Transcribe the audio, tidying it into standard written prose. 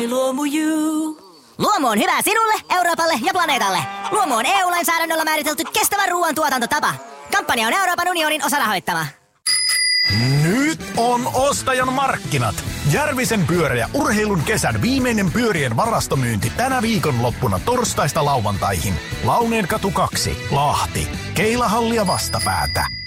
My Luomu You. Luomu on hyvä sinulle, Euroopalle ja planeetalle. Luomu on EU-lainsäädännöllä määritelty kestävän ruoan tuotantotapa. Kampanja on Euroopan unionin osarahoittama. Nyt on ostajan markkinat. Järvisen pyörä ja urheilun kesän viimeinen pyörien varastomyynti tänä viikonloppuna torstaista lauantaihin. Launeenkatu 2, Lahti. Keilahallia vastapäätä.